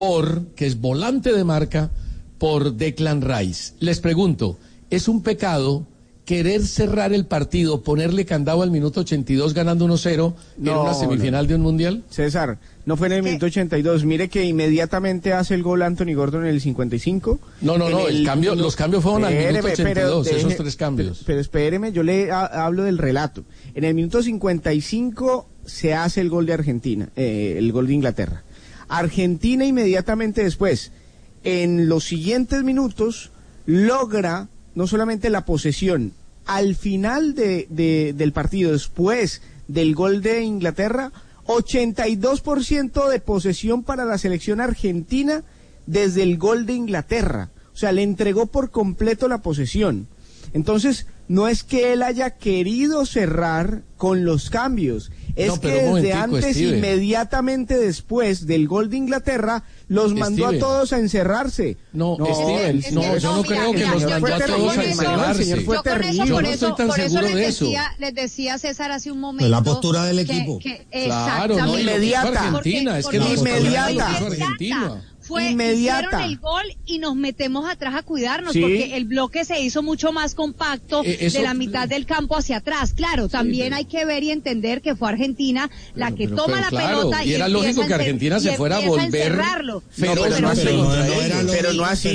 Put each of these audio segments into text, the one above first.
que es volante de marca, por Declan Rice. Les pregunto, ¿es un pecado querer cerrar el partido, ponerle candado al minuto 82 ganando 1-0 en una semifinal de un mundial? César, no fue en el minuto 82. Mire que inmediatamente hace el gol Anthony Gordon en el 55. No, los cambios fueron al minuto 82, esos 3 cambios. Pero espéreme, yo le hablo del relato. En el minuto 55 se hace el gol de Argentina, el gol de Inglaterra. Argentina inmediatamente después, en los siguientes minutos, logra no solamente la posesión, al final del partido, después del gol de Inglaterra, 82% de posesión para la selección argentina desde el gol de Inglaterra. O sea, le entregó por completo la posesión. Entonces, no es que él haya querido cerrar con los cambios, es que desde antes, Steven, inmediatamente después del gol de Inglaterra, los mandó a todos a encerrarse. Steven, yo no creo que los mandó a todos a encerrarse. Señor, fue terrible. Yo no estoy tan seguro de eso. Les decía César hace un momento. La postura del equipo. Claro, no, inmediata. Argentina, es que inmediata. Hicieron el gol y nos metemos atrás a cuidarnos, porque el bloque se hizo mucho más compacto de la mitad del campo hacia atrás. Claro, también hay que ver y entender que fue Argentina la que toma la pelota y era lógico que Argentina se fuera a volver pero no así.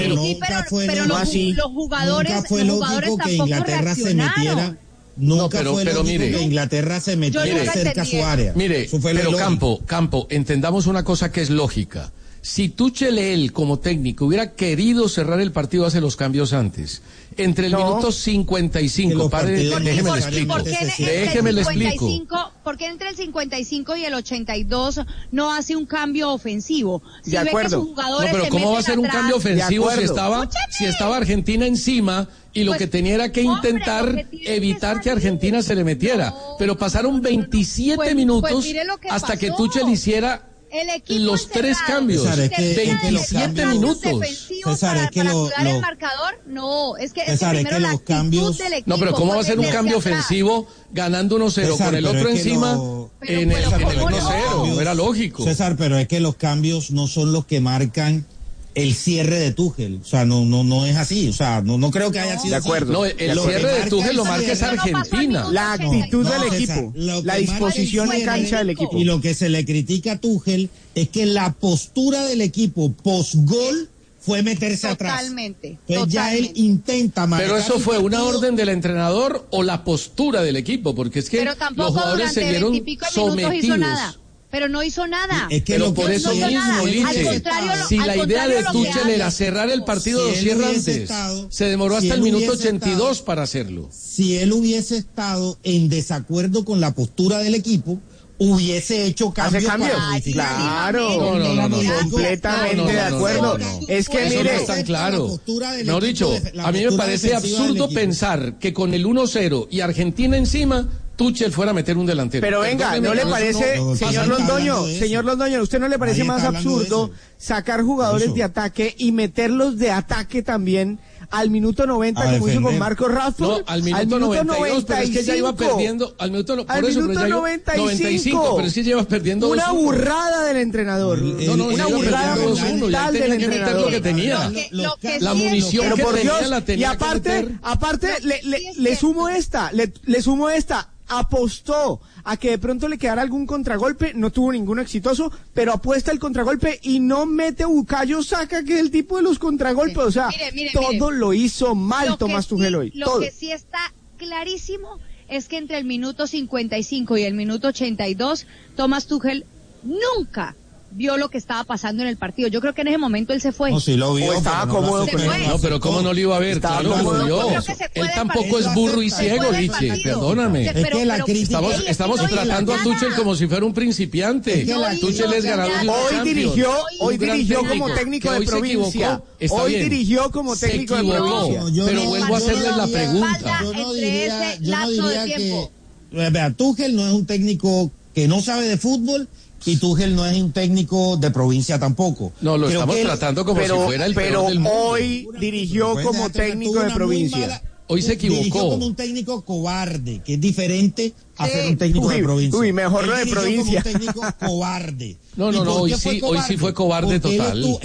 Los jugadores tampoco que Inglaterra se metiera. Nunca fue lógico que Inglaterra se metiera cerca a su área. Mire, pero Campo, entendamos una cosa que es lógica. Si Tuchel, él como técnico hubiera querido cerrar el partido, hace los cambios antes. Entre el minuto 55, déjeme le explico. ¿Por qué entre el 55 y el 82 no hace un cambio ofensivo? Si de acuerdo. Pero ¿cómo va a ser un cambio ofensivo si estaba Argentina encima y lo que tenía era que intentar evitar que Argentina se le metiera? Pero pasaron 27 minutos hasta que Tuchel hiciera los 3 cambios. César, es que 27 minutos. César, es que el marcador, los cambios. No, pero ¿cómo va a ser un cambio ofensivo ganando 1-0 con el otro encima en el 1-0? No era lógico. César, pero es que los cambios no son los que marcan el cierre de Tuchel, o sea, no es así, o sea, no creo que haya sido de acuerdo. No, el cierre de Tuchel lo marca es Argentina. La actitud del equipo, la disposición en cancha del equipo. Y lo que se le critica a Tuchel es que la postura del equipo post-gol fue meterse atrás. Totalmente. Entonces ya él intenta marcar. Pero eso fue una orden del entrenador o la postura del equipo, porque es que los jugadores se vieron sometidos. Pero no hizo nada. Es que pero por eso mismo, Liche, si la idea de Tuchel era cerrar el partido, lo cierra antes. Se demoró hasta el minuto 82 para hacerlo. Si él hubiese estado en desacuerdo con la postura del equipo, hubiese hecho cambios. Claro, completamente de acuerdo. Es que eso mire, no es tan claro. No dicho, a mí me parece absurdo pensar que con el 1-0 y Argentina encima, Tuchel fuera a meter un delantero. Pero venga, ¿no le parece, señor Londoño, ¿usted no le parece más absurdo sacar jugadores de ataque y meterlos de ataque también al minuto 90 como hizo con Marcos Rashford? No, al minuto 92, pero es que ya iba perdiendo, al minuto 95, pero es que ya iba perdiendo. Una burrada del entrenador. Una burrada monumental del entrenador. Lo que tenía. La munición que tenía la tenía. Y aparte le sumo esta. Apostó a que de pronto le quedara algún contragolpe, no tuvo ninguno exitoso, pero apuesta el contragolpe y no mete Bukayo Saka, que es el tipo de los contragolpes, o sea, todo lo hizo mal Tomás Tuchel hoy. Lo que sí está clarísimo es que entre el minuto 55 y el minuto 82, Tomás Tuchel nunca vio lo que estaba pasando en el partido. Yo creo que en ese momento él se fue. No, sí lo vio. Estaba cómodo con él. No, pero ¿cómo no lo iba a ver? Claro que lo vio. Él tampoco es burro y ciego, Liche. Perdóname. Estamos tratando a Tuchel como si fuera un principiante. Tuchel es ganador de Hoy dirigió como técnico de provincia. Hoy dirigió como técnico de provincia. Pero vuelvo a hacerles la pregunta. Yo no diría que... Vea, Tuchel no es un técnico que no sabe de fútbol, y Tuchel no es un técnico de provincia tampoco. No, lo estamos tratando como si fuera el peor del mundo. Pero hoy dirigió como técnico de provincia. Hoy se equivocó. Dirigió como un técnico cobarde, que es diferente a ser un técnico de provincia. Mejor lo de provincia. Como un técnico cobarde. No, hoy sí fue cobarde total.